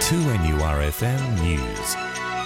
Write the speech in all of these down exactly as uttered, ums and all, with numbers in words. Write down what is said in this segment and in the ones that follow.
two N U R F M News.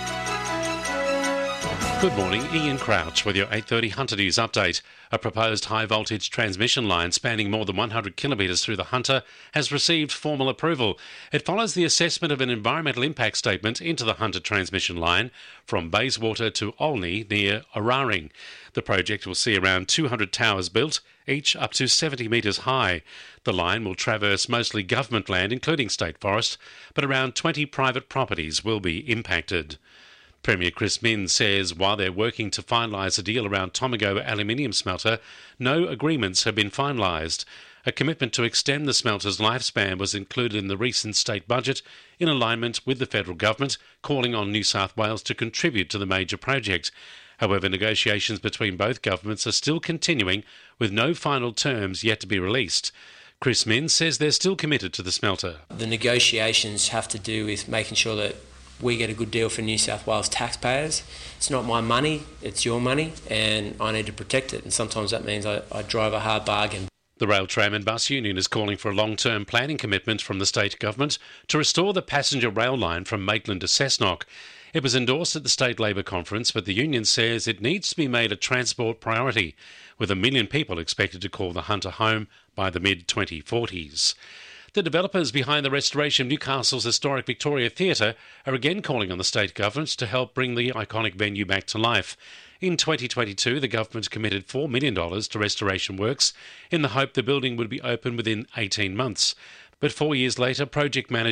Good morning, Ian Crouch with your eight thirty Hunter News update. A proposed high-voltage transmission line spanning more than one hundred kilometres through the Hunter has received formal approval. It follows the assessment of an environmental impact statement into the Hunter transmission line from Bayswater to Olney near Oraring. The project will see around two hundred towers built, each up to seventy metres high. The line will traverse mostly government land, including state forest, but around twenty private properties will be impacted. Premier Chris Minns says while they're working to finalise a deal around Tomago aluminium smelter, no agreements have been finalised. A commitment to extend the smelter's lifespan was included in the recent state budget in alignment with the federal government, calling on New South Wales to contribute to the major project. However, negotiations between both governments are still continuing, with no final terms yet to be released. Chris Minns says they're still committed to the smelter. The negotiations have to do with making sure that we get a good deal for New South Wales taxpayers. It's not my money, it's your money, and I need to protect it. And sometimes that means I, I drive a hard bargain. The Rail, Tram and Bus Union is calling for a long-term planning commitment from the state government to restore the passenger rail line from Maitland to Cessnock. It was endorsed at the State Labor Conference, but the union says it needs to be made a transport priority, with a million people expected to call the Hunter home by the mid twenty forties. The developers behind the restoration of Newcastle's historic Victoria Theatre are again calling on the state government to help bring the iconic venue back to life. In twenty twenty-two, the government committed four million dollars to restoration works in the hope the building would be open within eighteen months. But four years later, project manager